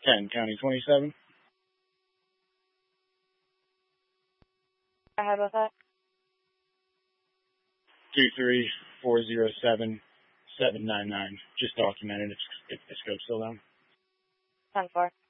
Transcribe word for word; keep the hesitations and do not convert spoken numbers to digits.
ten, County twenty-seven. How about that? two three four zero seven seven nine nine. Just documented if, if the scope's still down. ten four.